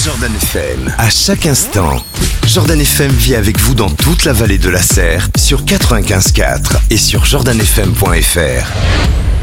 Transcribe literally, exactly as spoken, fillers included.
Jordan F M, à chaque instant. Jordan F M vit avec vous dans toute la vallée de la Serre, sur quatre-vingt-quinze virgule quatre et sur jordan f m point f r.